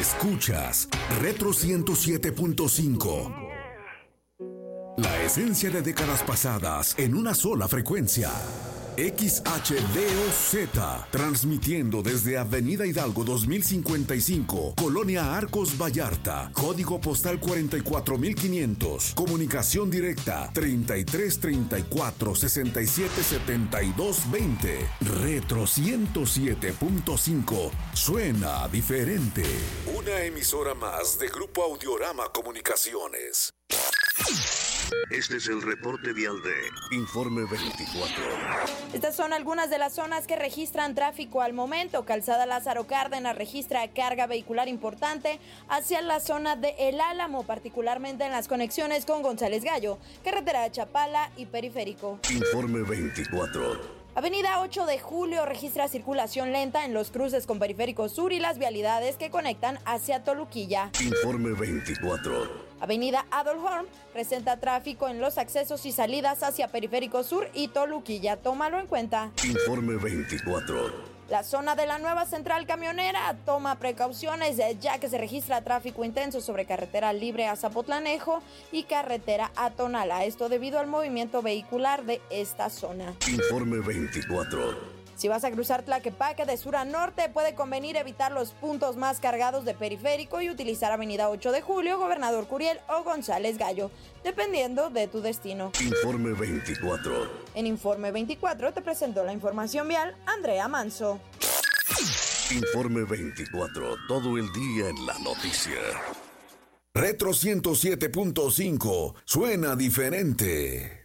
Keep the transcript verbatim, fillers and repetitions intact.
Escuchas Retro ciento siete punto cinco. La esencia de décadas pasadas en una sola frecuencia. X H D O Z, transmitiendo desde Avenida Hidalgo dos mil cincuenta y cinco, Colonia Arcos Vallarta, código postal cuarenta y cuatro mil quinientos, comunicación directa treinta y tres treinta y cuatro sesenta y siete setenta y dos veinte. Retro ciento siete punto cinco, suena diferente. Una emisora más de Grupo Audiorama Comunicaciones. Este es el reporte vial de Informe veinticuatro. Estas son algunas de las zonas que registran tráfico al momento. Calzada Lázaro Cárdenas registra carga vehicular importante hacia la zona de El Álamo, particularmente en las conexiones con González Gallo, carretera de Chapala y Periférico. Informe veinticuatro. Avenida ocho de julio registra circulación lenta en los cruces con Periférico Sur y las vialidades que conectan hacia Toluquilla. Informe veinticuatro. Avenida Adolf Horn presenta tráfico en los accesos y salidas hacia Periférico Sur y Toluquilla. Tómalo en cuenta. Informe veinticuatro. La zona de la nueva central camionera toma precauciones ya que se registra tráfico intenso sobre carretera libre a Zapotlanejo y carretera a Tonalá. Esto debido al movimiento vehicular de esta zona. Informe veinticuatro. Si vas a cruzar Tlaquepaque de sur a norte, puede convenir evitar los puntos más cargados de Periférico y utilizar Avenida ocho de julio, Gobernador Curiel o González Gallo, dependiendo de tu destino. Informe veinticuatro. En Informe veinticuatro te presentó la información vial Andrea Manso. Informe veinticuatro, todo el día en la noticia. Retro ciento siete punto cinco, suena diferente.